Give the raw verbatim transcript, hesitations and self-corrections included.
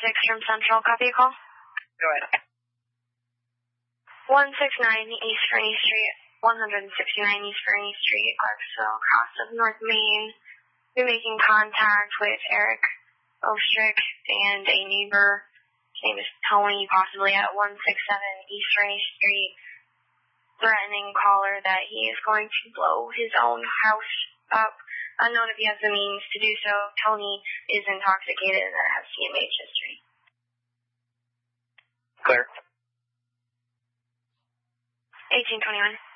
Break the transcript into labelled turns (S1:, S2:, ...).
S1: six from Central, copy a call.
S2: Go ahead.
S1: one sixty-nine East Fernie Street, one sixty-nine East Fernie Street, Clarksville, cross of North Main. We're making contact with Eric Ostrick and a neighbor. His name is Tony, possibly at one sixty-seven East Fernie Street, threatening caller that he is going to blow his own house up. Unknown if he has the means to do so. Tony is intoxicated and has C M H history.
S2: Clear.
S1: eighteen twenty-one.